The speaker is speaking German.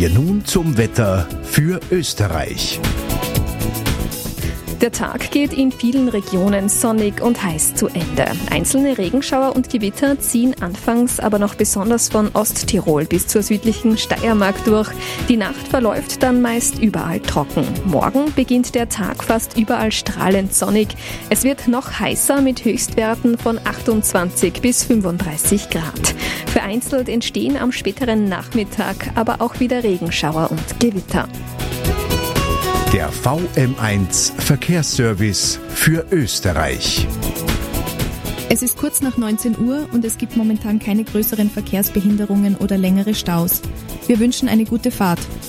Wir nun zum Wetter für Österreich. Der Tag geht in vielen Regionen sonnig und heiß zu Ende. Einzelne Regenschauer und Gewitter ziehen anfangs aber noch besonders von Osttirol bis zur südlichen Steiermark durch. Die Nacht verläuft dann meist überall trocken. Morgen beginnt der Tag fast überall strahlend sonnig. Es wird noch heißer mit Höchstwerten von 28 bis 35 Grad. Vereinzelt entstehen am späteren Nachmittag aber auch wieder Regenschauer und Gewitter. Der VM1 Verkehrsservice für Österreich. Es ist kurz nach 19 Uhr und es gibt momentan keine größeren Verkehrsbehinderungen oder längere Staus. Wir wünschen eine gute Fahrt.